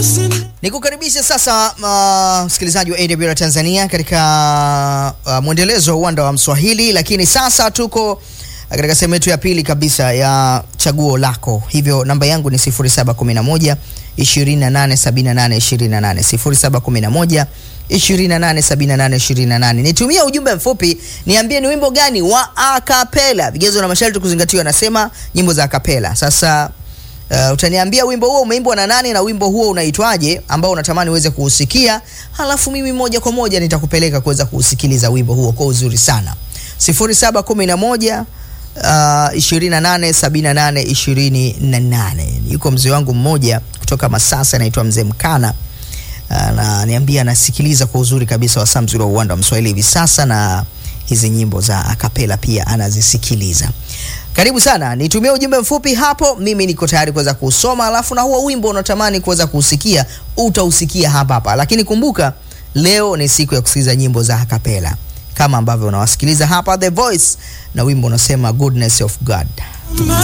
Nikukaribisha sasa msikilizaji wa AWR Tanzania katika mwendelezo wa uwanda wa Mswahili, lakini sasa tuko katika sehemu yetu ya pili kabisa ya chaguo lako. Hivyo namba yangu ni 0711 2878 28 0711 nitumia ujumbe mfupi, niambie ni wimbo gani wa acapella. Vigezo na masharti kuzingatiwa, nasema nyimbo za acapella. Sasa utaniambia wimbo huo umeimbwa na nani na wimbo huo unaitwaje ambao unatamani uweze kuusikia, halafu mimi moja kwa moja nitakupeleka kuweza kuusikiliza wimbo huo kwa uzuri sana. 0711 2878 28. Yuko mzee wangu mmoja kutoka Masasa anaitwa Mzee Mkana, na niambia anasikiliza kwa uzuri kabisa wa Samzuri wa uwanda wa Mswahili hivi sasa, na hizi nyimbo za acapella pia anazisikiliza. Karibu sana, nitumie ujumbe mfupi hapo, mimi niko tayari kuweza kusoma, alafu na huo wimbo unatamani kuweza kusikia utausikia hapa. Lakini kumbuka leo ni siku ya kusikiliza nyimbo za acapella kama ambavyo unawasikiliza hapa The Voice, na wimbo unasema Goodness of God.